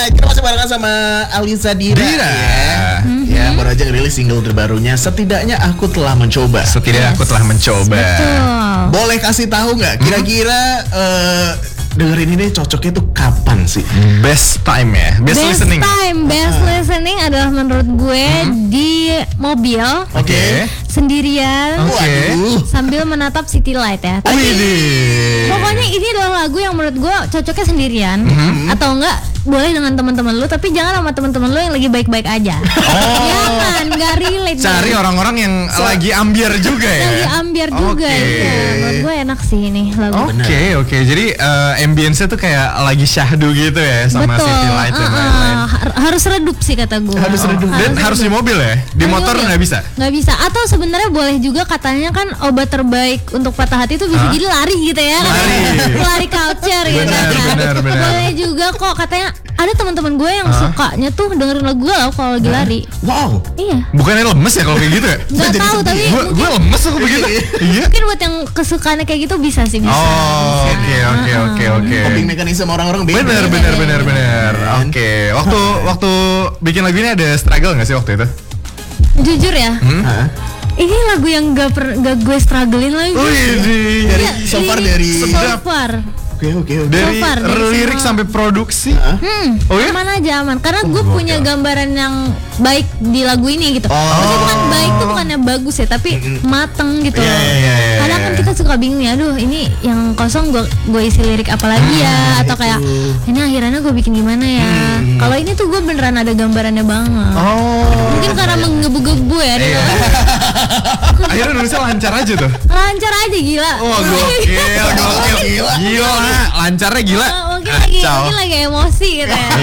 Kita masih barengan sama Alisa Dira. Ya, baru aja rilis single terbarunya. Setidaknya aku telah mencoba. Aku telah mencoba. Betul. Boleh kasih tahu nggak? Kira-kira dengerin ini cocoknya tuh kapan sih? Best time ya. Best listening. Best listening adalah menurut gue di mobil. Oke. Sendirian. Waduh. Sambil menatap city light ya. Widih. Pokoknya ini adalah lagu yang menurut gue cocoknya sendirian. Atau enggak boleh dengan teman-teman lu, tapi jangan sama teman-teman lu yang lagi baik-baik aja. Jangan, nggak relate. Cari orang-orang yang lagi ambiar juga ya. Lagi ambiar juga ya. Menurut gue enak sih ini lagu. Oke. Jadi ambience-nya tuh kayak lagi syahdu gitu ya sama Betul. city light dan lain-lain. Harus redup sih kata gue. Harus redup. Dan harus di mobil ya. Di motor nggak bisa. Nggak bisa. Atau sebenarnya boleh juga, katanya kan obat terbaik untuk patah hati itu bisa jadi lari gitu ya. Lari culture gitu kan. Benar. Boleh juga kok, katanya ada teman-teman gue yang sukanya tuh dengerin lagu galau kalau lagi lari. Wow. Iya. Bukannya lemes ya kalau kayak gitu ya? Nggak tahu tapi Gue lemes aku begitu. Iya. mungkin buat yang kesukaannya kayak gitu bisa sih, bisa. Oh, oke. Coping mekanisme orang-orang beda. Bener. Oke. Waktu bikin lagu ini ada struggle nggak sih waktu itu? Jujur ya, Hah? ini lagu yang gak gue strugglein lagi. Dari so far. Oke. Dari far, dari lirik semua. sampai produksi. Oh ya? Aman aja, aman. Karena gue punya gambaran yang baik di lagu ini gitu. Maksudnya bukan baik tuh bukannya bagus ya, tapi mateng gitu. Iya. Kadang kan kita suka bingung ya, aduh ini yang kosong gue isi lirik apa lagi ya, atau kayak ini akhirannya gue bikin gimana ya. Kalau ini tuh gue beneran ada gambarannya banget. Mungkin karena menggebu-gebu ya. Akhirnya nulisnya lancar aja tuh. Lancar aja, gila. Oh, gokil. Gila. Lancarnya gila. Mungkin lagi emosi gitu ya.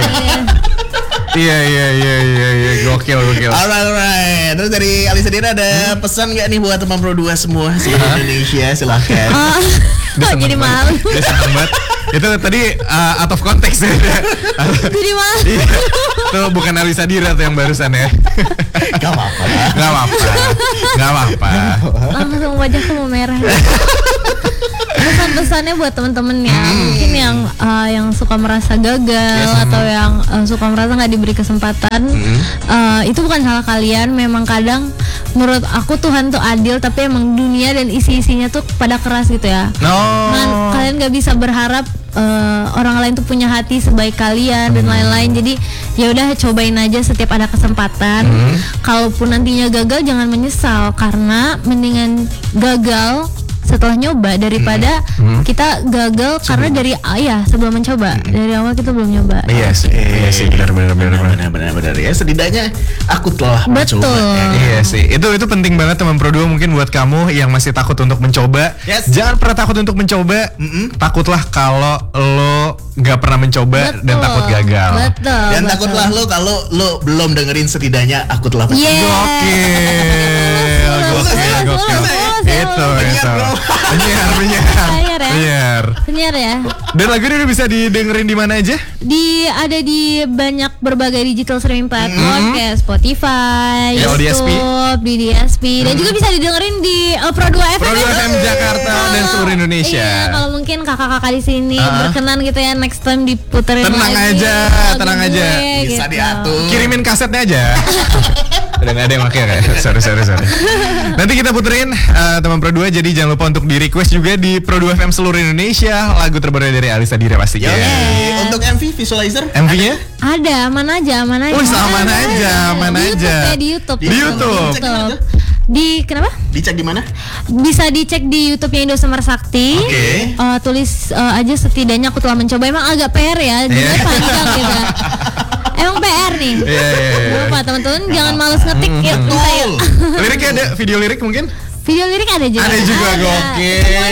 Iya. Gokil. Alright. Terus dari Alisa Dira ada pesan nggak nih buat teman Pro 2 semua seluruh Indonesia? Silahkan. Jadi malu. Dia seneng banget. Itu tadi out of context ya. Jadi malu. Itu bukan Alisa Dira tuh yang barusan ya. Gak apa-apa. Langsung wajahku mau merah. Pesan-pesannya buat temen-temen ya, mungkin yang suka merasa gagal atau yang suka merasa nggak diberi kesempatan, itu bukan salah kalian. Memang kadang menurut aku Tuhan tuh adil, tapi emang dunia dan isi-isinya tuh pada keras gitu ya. Kalian nggak bisa berharap orang lain tuh punya hati sebaik kalian dan lain-lain. Jadi ya udah, cobain aja setiap ada kesempatan. Kalaupun nantinya gagal, jangan menyesal, karena mendingan gagal setelah nyoba daripada kita gagal karena dari sebelum mencoba. Dari awal kita belum nyoba. Iya sih, benar. Ya, setidaknya aku telah mencoba. Iya sih, itu penting banget teman Pro 2. Mungkin buat kamu yang masih takut untuk mencoba, jangan pernah takut untuk mencoba. Takutlah kalau lo nggak pernah mencoba dan takut gagal. Dan takutlah lo kalau lo belum dengerin setidaknya aku telah mencoba. Gokil. Itu. Penyiar ya. Dan lagu ini udah bisa didengerin di mana aja? Ada di banyak berbagai digital streaming platform kayak Spotify, YouTube, di DSP, dan juga bisa didengerin di Pro 2 FM. Pro 2 FM Jakarta dan seluruh Indonesia. Iya, kalau mungkin kakak-kakak di sini berkenan gitu ya, next time diputerin tenang lagi. Tenang aja. Bisa gitu. diatur. Kirimin kasetnya aja. Udah gak ada yang pakai kayak. Sorry. Nanti kita puterin teman Pro 2. Jadi jangan lupa untuk di request juga di Pro 2 FM seluruh Indonesia lagu terbaru dari Alisa Dira pastinya. Untuk MV visualizer MV-nya? Aman aja. Aman aja. Di YouTube. Betul. Kenapa? Dicek di mana? Bisa dicek di YouTube-nya Indosiar Sakti. Tulis aja setidaknya aku telah mencoba. Emang agak PR ya, juga panjang gitu. Emang PR nih. Lupa teman-teman, jangan males ngetik ya. Liriknya ada, video lirik mungkin? Video lirik ada juga. Ada juga, gokil.